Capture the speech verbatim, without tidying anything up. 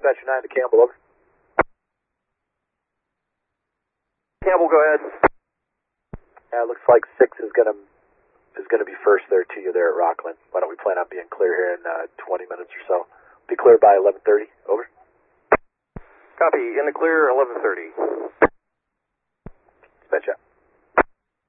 Dispatcher nine to Campbell, over. Campbell, go ahead. Yeah, it looks like six is gonna is gonna be first there to you there at Rockland. Why don't we plan on being clear here in uh, twenty minutes or so? Be clear by eleven thirty, over. Copy, in the clear, eleven thirty.